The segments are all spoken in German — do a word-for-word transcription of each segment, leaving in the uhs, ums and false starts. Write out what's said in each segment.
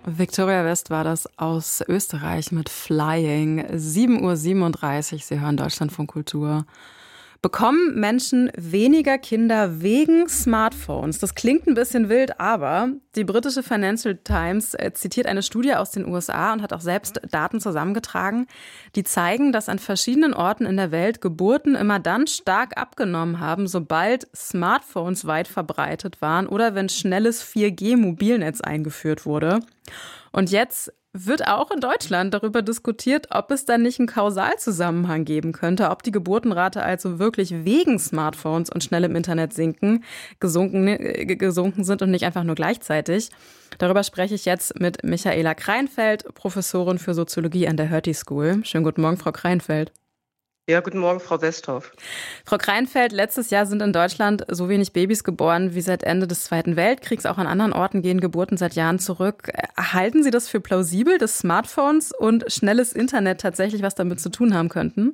Victoria West war das aus Österreich mit Flying. sieben Uhr siebenunddreißig, Sie hören Deutschlandfunk Kultur. Bekommen Menschen weniger Kinder wegen Smartphones? Das klingt ein bisschen wild, aber die britische Financial Times zitiert eine Studie aus den U S A und hat auch selbst Daten zusammengetragen, die zeigen, dass an verschiedenen Orten in der Welt Geburten immer dann stark abgenommen haben, sobald Smartphones weit verbreitet waren oder wenn schnelles vier G Mobilnetz eingeführt wurde. Und jetzt wird auch in Deutschland darüber diskutiert, ob es dann nicht einen Kausalzusammenhang geben könnte, ob die Geburtenrate also wirklich wegen Smartphones und schnellem Internet sinken, gesunken, äh, gesunken sind und nicht einfach nur gleichzeitig. Darüber spreche ich jetzt mit Michaela Kreinfeld, Professorin für Soziologie an der Hertie School. Schönen guten Morgen, Frau Kreinfeld. Ja, guten Morgen, Frau Westhoff. Frau Kreinfeld, letztes Jahr sind in Deutschland so wenig Babys geboren wie seit Ende des Zweiten Weltkriegs. Auch an anderen Orten gehen Geburten seit Jahren zurück. Halten Sie das für plausibel, dass Smartphones und schnelles Internet tatsächlich was damit zu tun haben könnten?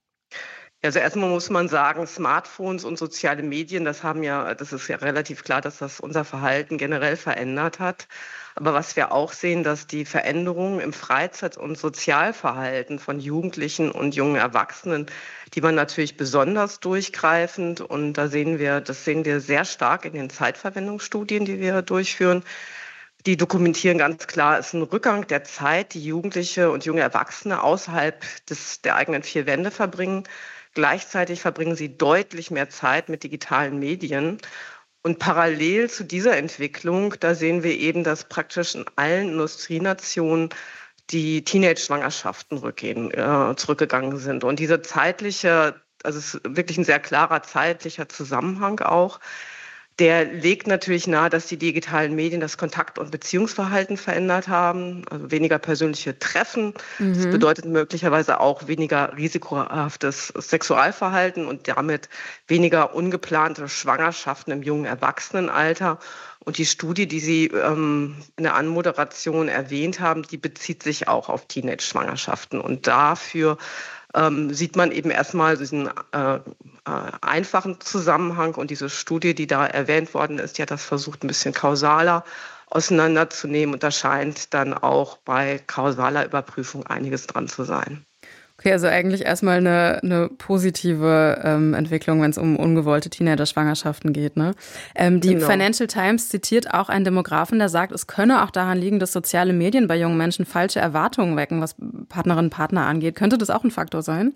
Also erstmal muss man sagen, Smartphones und soziale Medien, das haben ja, das ist ja relativ klar, dass das unser Verhalten generell verändert hat. Aber was wir auch sehen, dass die Veränderungen im Freizeit- und Sozialverhalten von Jugendlichen und jungen Erwachsenen, die waren natürlich besonders durchgreifend. Und da sehen wir, das sehen wir sehr stark in den Zeitverwendungsstudien, die wir durchführen. Die dokumentieren ganz klar, es ist ein Rückgang der Zeit, die Jugendliche und junge Erwachsene außerhalb des, der eigenen vier Wände verbringen. Gleichzeitig verbringen sie deutlich mehr Zeit mit digitalen Medien. Und parallel zu dieser Entwicklung, da sehen wir eben, dass praktisch in allen Industrienationen die Teenage-Schwangerschaften rückgehen, äh, zurückgegangen sind. Und diese zeitliche, also es ist wirklich ein sehr klarer zeitlicher Zusammenhang auch, der legt natürlich nahe, dass die digitalen Medien das Kontakt- und Beziehungsverhalten verändert haben, also weniger persönliche Treffen. Mhm. Das bedeutet möglicherweise auch weniger risikohaftes Sexualverhalten und damit weniger ungeplante Schwangerschaften im jungen Erwachsenenalter. Und die Studie, die Sie ähm, in der Anmoderation erwähnt haben, die bezieht sich auch auf Teenage-Schwangerschaften. Und dafür ähm, sieht man eben erstmal diesen äh, äh, einfachen Zusammenhang. Und diese Studie, die da erwähnt worden ist, die hat das versucht, ein bisschen kausaler auseinanderzunehmen. Und da scheint dann auch bei kausaler Überprüfung einiges dran zu sein. Okay, also eigentlich erstmal eine, eine positive ähm, Entwicklung, wenn es um ungewollte Teenager-Schwangerschaften geht. Ne? Ähm, die genau. Financial Times zitiert auch einen Demografen, der sagt, es könne auch daran liegen, dass soziale Medien bei jungen Menschen falsche Erwartungen wecken, was Partnerinnen und Partner angeht. Könnte das auch ein Faktor sein?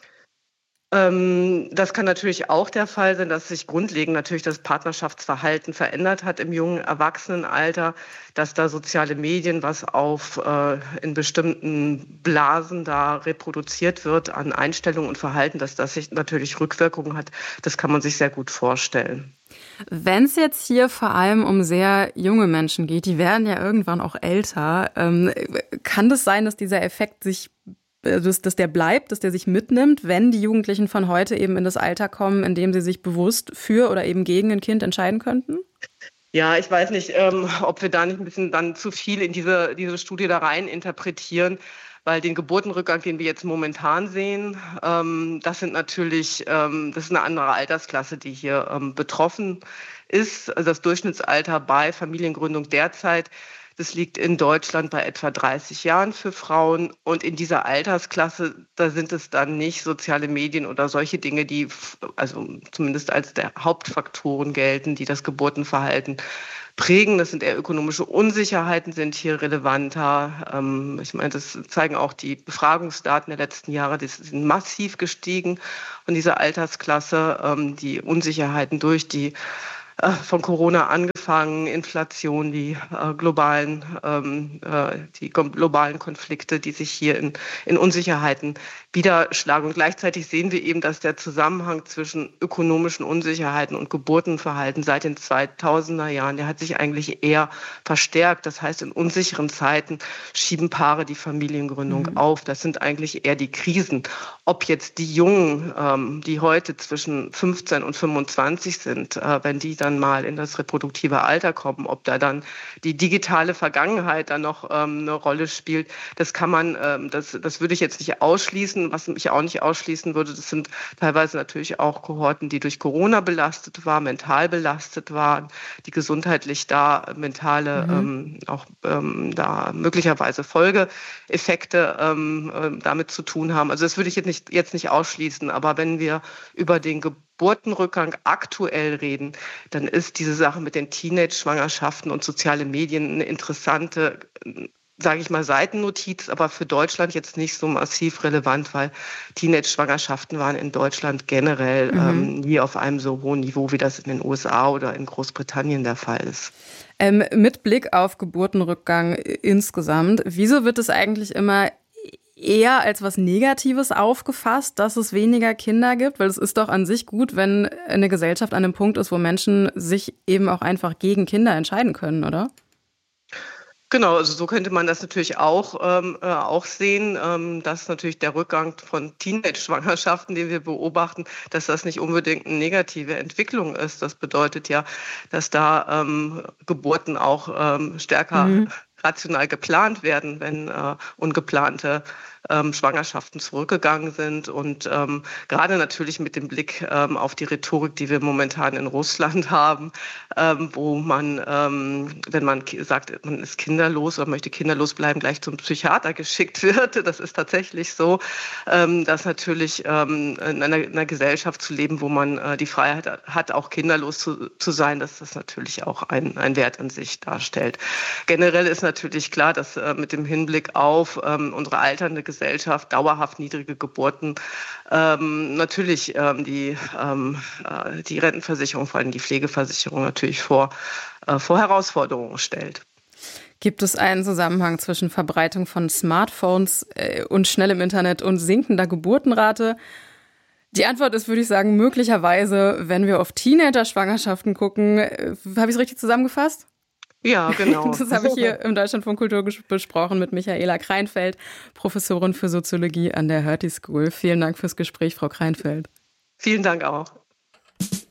Ähm, das kann natürlich auch der Fall sein, dass sich grundlegend natürlich das Partnerschaftsverhalten verändert hat im jungen Erwachsenenalter, dass da soziale Medien, was auf äh, in bestimmten Blasen da reproduziert wird an Einstellungen und Verhalten, dass das sich natürlich Rückwirkungen hat. Das kann man sich sehr gut vorstellen. Wenn es jetzt hier vor allem um sehr junge Menschen geht, die werden ja irgendwann auch älter, ähm, kann das sein, dass dieser Effekt sich Dass, dass der bleibt, dass der sich mitnimmt, wenn die Jugendlichen von heute eben in das Alter kommen, in dem sie sich bewusst für oder eben gegen ein Kind entscheiden könnten? Ja, ich weiß nicht, ähm, ob wir da nicht ein bisschen dann zu viel in diese, diese Studie da rein interpretieren, weil den Geburtenrückgang, den wir jetzt momentan sehen, ähm, das sind natürlich, ähm, das ist eine andere Altersklasse, die hier ähm, betroffen ist. Also das Durchschnittsalter bei Familiengründung derzeit, das liegt in Deutschland bei etwa dreißig Jahren für Frauen. Und in dieser Altersklasse, da sind es dann nicht soziale Medien oder solche Dinge, die also zumindest als der Hauptfaktoren gelten, die das Geburtenverhalten prägen. Das sind eher ökonomische Unsicherheiten, sind hier relevanter. Ähm, ich meine, das zeigen auch die Befragungsdaten der letzten Jahre, die sind massiv gestiegen von dieser Altersklasse. Ähm, die Unsicherheiten durch die von Corona angefangen, Inflation, die äh, globalen, ähm, äh, die globalen Konflikte, die sich hier in, in Unsicherheiten niederschlagen. Und gleichzeitig sehen wir eben, dass der Zusammenhang zwischen ökonomischen Unsicherheiten und Geburtenverhalten seit den zweitausender Jahren, der hat sich eigentlich eher verstärkt. Das heißt, in unsicheren Zeiten schieben Paare die Familiengründung mhm. auf. Das sind eigentlich eher die Krisen. Ob jetzt die Jungen, ähm, die heute zwischen fünfzehn und fünfundzwanzig sind, äh, wenn die dann dann mal in das reproduktive Alter kommen. Ob da dann die digitale Vergangenheit dann noch ähm, eine Rolle spielt, das kann man, ähm, das, das würde ich jetzt nicht ausschließen. Was ich auch nicht ausschließen würde, das sind teilweise natürlich auch Kohorten, die durch Corona belastet waren, mental belastet waren, die gesundheitlich da mentale, mhm. ähm, auch ähm, da möglicherweise Folgeeffekte ähm, äh, damit zu tun haben. Also das würde ich jetzt nicht, jetzt nicht ausschließen. Aber wenn wir über den Geburtenrückgang aktuell reden, dann ist diese Sache mit den Teenage-Schwangerschaften und soziale Medien eine interessante, sage ich mal, Seitennotiz, aber für Deutschland jetzt nicht so massiv relevant, weil Teenage-Schwangerschaften waren in Deutschland generell mhm. ähm, nie auf einem so hohen Niveau, wie das in den U S A oder in Großbritannien der Fall ist. Ähm, mit Blick auf Geburtenrückgang insgesamt, wieso wird es eigentlich immer eher als was Negatives aufgefasst, dass es weniger Kinder gibt? Weil es ist doch an sich gut, wenn eine Gesellschaft an einem Punkt ist, wo Menschen sich eben auch einfach gegen Kinder entscheiden können, oder? Genau, also so könnte man das natürlich auch, ähm, äh, auch sehen, ähm, dass natürlich der Rückgang von Teenage-Schwangerschaften, den wir beobachten, dass das nicht unbedingt eine negative Entwicklung ist. Das bedeutet ja, dass da ähm, Geburten auch ähm, stärker mhm. rational geplant werden, wenn äh, ungeplante ähm, Schwangerschaften zurückgegangen sind. Und ähm, gerade natürlich mit dem Blick ähm, auf die Rhetorik, die wir momentan in Russland haben, ähm, wo man, ähm, wenn man sagt, man ist kinderlos oder möchte kinderlos bleiben, gleich zum Psychiater geschickt wird. Das ist tatsächlich so, ähm, dass natürlich ähm, in, einer, in einer Gesellschaft zu leben, wo man äh, die Freiheit hat, auch kinderlos zu, zu sein, dass das natürlich auch ein, ein Wert an sich darstellt. Generell ist natürlich klar, dass äh, mit dem Hinblick auf ähm, unsere alternde Gesellschaft, dauerhaft niedrige Geburten, ähm, natürlich ähm, die, ähm, äh, die Rentenversicherung, vor allem die Pflegeversicherung, natürlich vor, äh, vor Herausforderungen stellt. Gibt es einen Zusammenhang zwischen Verbreitung von Smartphones äh, und schnellem Internet und sinkender Geburtenrate? Die Antwort ist, würde ich sagen, möglicherweise, wenn wir auf Teenager-Schwangerschaften gucken. Äh, habe ich es richtig zusammengefasst? Ja, genau. Das habe ich hier im Deutschlandfunk Kultur besprochen mit Michaela Kreinfeld, Professorin für Soziologie an der Hertie School. Vielen Dank fürs Gespräch, Frau Kreinfeld. Vielen Dank auch.